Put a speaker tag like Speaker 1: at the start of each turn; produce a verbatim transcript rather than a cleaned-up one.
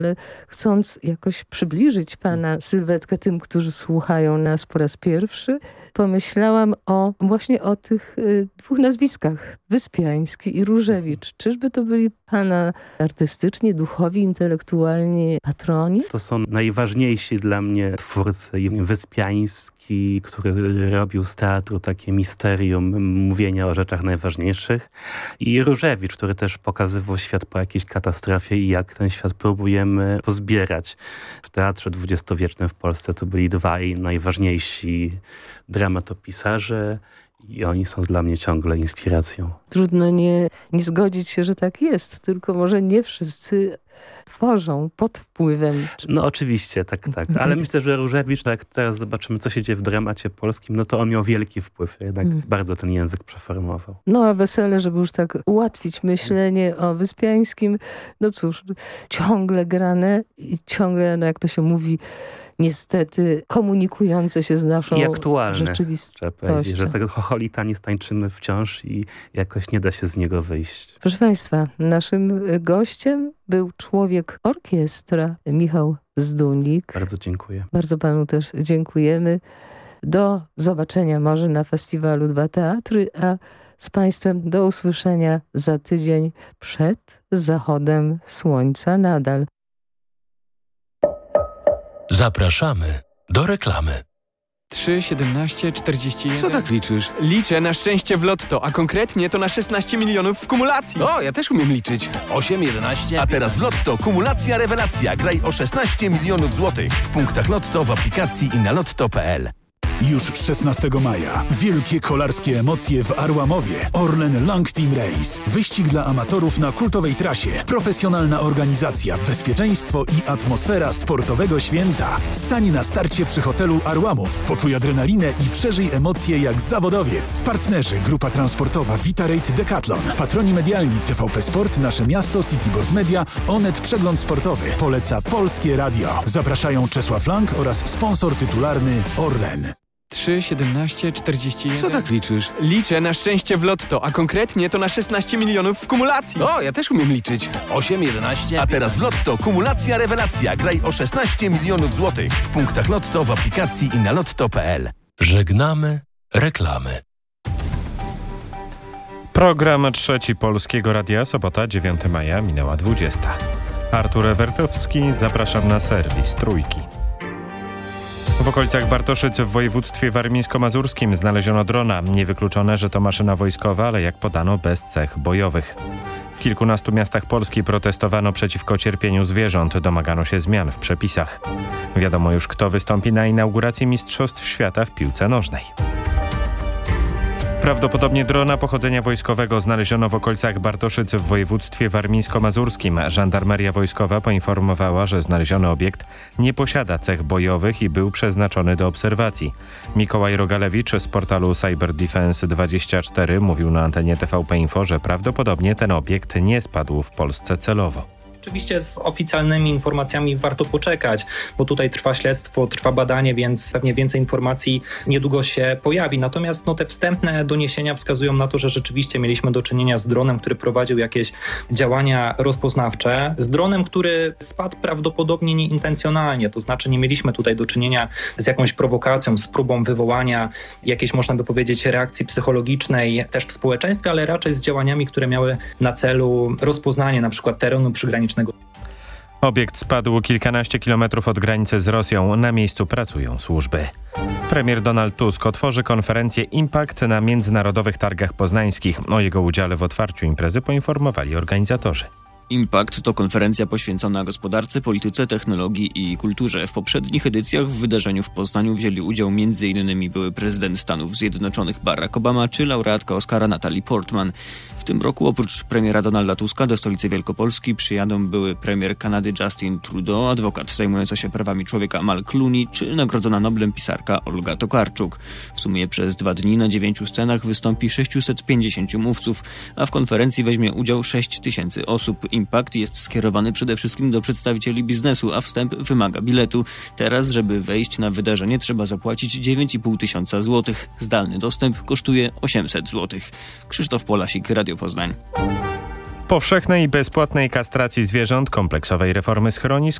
Speaker 1: Ale chcąc jakoś przybliżyć pana sylwetkę tym, którzy słuchają nas po raz pierwszy, pomyślałam o właśnie o tych y, dwóch nazwiskach, Wyspiański i Różewicz. Czyżby to byli pana artystyczni, duchowi, intelektualni patroni?
Speaker 2: To są najważniejsi dla mnie twórcy. Wyspiański, który robił z teatru takie misterium mówienia o rzeczach najważniejszych, i Różewicz, który też pokazywał świat po jakiejś katastrofie i jak ten świat próbujemy pozbierać. W teatrze dwudziestowiecznym w Polsce to byli dwaj najważniejsi dramatopisarze i oni są dla mnie ciągle inspiracją.
Speaker 1: Trudno nie, nie zgodzić się, że tak jest, tylko może nie wszyscy tworzą pod wpływem.
Speaker 2: No oczywiście, tak, tak. Ale myślę, że Różewicz, jak teraz zobaczymy, co się dzieje w dramacie polskim, no to on miał wielki wpływ. Jednak mm. bardzo ten język przeformował.
Speaker 1: No a Wesele, żeby już tak ułatwić myślenie o Wyspiańskim, no cóż, ciągle grane i ciągle, no jak to się mówi, niestety komunikujące się z naszą
Speaker 2: I aktualne,
Speaker 1: rzeczywistością.
Speaker 2: Trzeba powiedzieć, że tego chocholitanie tańczymy wciąż i jakoś nie da się z niego wyjść.
Speaker 1: Proszę państwa, naszym gościem był człowiek orkiestra Michał Zdunik.
Speaker 2: Bardzo dziękuję.
Speaker 1: Bardzo panu też dziękujemy. Do zobaczenia może na festiwalu Dwa Teatry, a z państwem do usłyszenia za tydzień przed zachodem słońca nadal.
Speaker 3: Zapraszamy do reklamy.
Speaker 4: trzy, siedemnaście, czterdzieści jeden.
Speaker 5: Co tak liczysz?
Speaker 4: Liczę na szczęście w lotto, a konkretnie to na szesnaście milionów w kumulacji.
Speaker 5: O, ja też umiem liczyć.
Speaker 3: osiem, jedenaście.
Speaker 6: A teraz w Lotto kumulacja rewelacja. Graj o szesnaście milionów złotych. W punktach Lotto, w aplikacji i na lotto kropka p l.
Speaker 7: Już szesnastego maja wielkie kolarskie emocje w Arłamowie. Orlen Long Team Race. Wyścig dla amatorów na kultowej trasie. Profesjonalna organizacja, bezpieczeństwo i atmosfera sportowego święta. Stań na starcie przy hotelu Arłamów. Poczuj adrenalinę i przeżyj emocje jak zawodowiec. Partnerzy: Grupa Transportowa Vitarate Decathlon. Patroni medialni: T V P Sport, Nasze Miasto, Cityboard Media, Onet Przegląd Sportowy. Poleca Polskie Radio. Zapraszają Czesław Lang oraz sponsor tytularny Orlen.
Speaker 4: trzy, siedemnaście, czterdzieści jeden.
Speaker 5: Co tak liczysz?
Speaker 4: Liczę na szczęście w lotto, a konkretnie to na szesnaście milionów w kumulacji.
Speaker 5: O, ja też umiem liczyć.
Speaker 3: osiem, jedenaście.
Speaker 6: A teraz w Lotto kumulacja rewelacja. Graj o szesnaście milionów złotych. W punktach Lotto, w aplikacji i na lotto kropka p l.
Speaker 3: Żegnamy reklamy.
Speaker 8: Program Trzeci Polskiego Radia, sobota dziewiątego maja, minęła dwudziesta. Artur Ewertowski, zapraszam na serwis Trójki. W okolicach Bartoszyc w województwie warmińsko-mazurskim znaleziono drona. Niewykluczone, że to maszyna wojskowa, ale jak podano, bez cech bojowych. W kilkunastu miastach Polski protestowano przeciwko cierpieniu zwierząt. Domagano się zmian w przepisach. Wiadomo już, kto wystąpi na inauguracji Mistrzostw Świata w piłce nożnej. Prawdopodobnie drona pochodzenia wojskowego znaleziono w okolicach Bartoszyc w województwie warmińsko-mazurskim. Żandarmeria wojskowa poinformowała, że znaleziony obiekt nie posiada cech bojowych i był przeznaczony do obserwacji. Mikołaj Rogalewicz z portalu Cyber Defense dwadzieścia cztery mówił na antenie T V P Info, że prawdopodobnie ten obiekt nie spadł w Polsce celowo.
Speaker 9: Oczywiście z oficjalnymi informacjami warto poczekać, bo tutaj trwa śledztwo, trwa badanie, więc pewnie więcej informacji niedługo się pojawi. Natomiast no, te wstępne doniesienia wskazują na to, że rzeczywiście mieliśmy do czynienia z dronem, który prowadził jakieś działania rozpoznawcze. Z dronem, który spadł prawdopodobnie nieintencjonalnie, to znaczy nie mieliśmy tutaj do czynienia z jakąś prowokacją, z próbą wywołania jakiejś, można by powiedzieć, reakcji psychologicznej też w społeczeństwie, ale raczej z działaniami, które miały na celu rozpoznanie na przykład terenu przygranicznego.
Speaker 8: Obiekt spadł kilkanaście kilometrów od granicy z Rosją. Na miejscu pracują służby. Premier Donald Tusk otworzy konferencję Impact na Międzynarodowych Targach Poznańskich. O jego udziale w otwarciu imprezy poinformowali organizatorzy.
Speaker 10: Impact to konferencja poświęcona gospodarce, polityce, technologii i kulturze. W poprzednich edycjach w wydarzeniu w Poznaniu wzięli udział m.in. były prezydent Stanów Zjednoczonych Barack Obama czy laureatka Oscara Natalie Portman. W tym roku oprócz premiera Donalda Tuska do stolicy Wielkopolski przyjadą były premier Kanady Justin Trudeau, adwokat zajmujący się prawami człowieka Mal Clooney czy nagrodzona Noblem pisarka Olga Tokarczuk. W sumie przez dwa dni na dziewięciu scenach wystąpi sześciuset pięćdziesięciu mówców, a w konferencji weźmie udział sześć tysięcy osób. Impact jest skierowany przede wszystkim do przedstawicieli biznesu, a wstęp wymaga biletu. Teraz, żeby wejść na wydarzenie, trzeba zapłacić dziewięć i pół tysiąca złotych. Zdalny dostęp kosztuje osiemset złotych. Krzysztof Polasik, Radio Poznań.
Speaker 8: powszechnej i bezpłatnej kastracji zwierząt, kompleksowej reformy schronisk